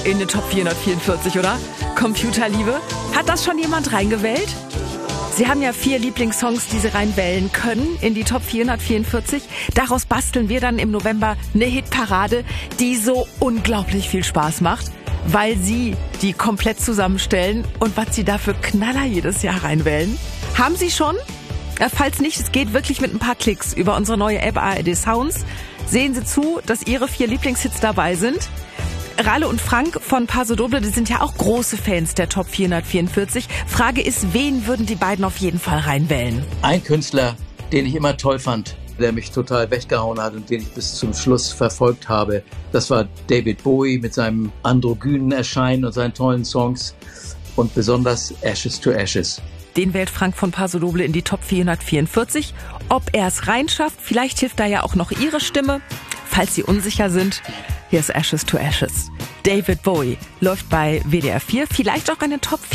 in den Top 444, oder? Computerliebe. Hat das schon jemand reingewählt? Sie haben ja 4 Lieblingssongs, die Sie reinwählen können in die Top 444. Daraus basteln wir dann im November eine Hitparade, die so unglaublich viel Spaß macht, weil Sie die komplett zusammenstellen und was Sie da für Knaller jedes Jahr reinwählen. Haben Sie schon? Falls nicht, es geht wirklich mit ein paar Klicks über unsere neue App ARD Sounds. Sehen Sie zu, dass Ihre 4 Lieblingshits dabei sind. Ralle und Frank von Paso Doble, die sind ja auch große Fans der Top 444. Frage ist, wen würden die beiden auf jeden Fall reinwählen? Ein Künstler, den ich immer toll fand, der mich total weggehauen hat und den ich bis zum Schluss verfolgt habe, das war David Bowie mit seinem androgynen Erscheinen und seinen tollen Songs und besonders Ashes to Ashes. Den wählt Frank von Paso Doble in die Top 444. Ob er es reinschafft, vielleicht hilft da ja auch noch Ihre Stimme. Falls Sie unsicher sind, hier ist Ashes to Ashes. David Bowie läuft bei WDR 4, vielleicht auch eine Top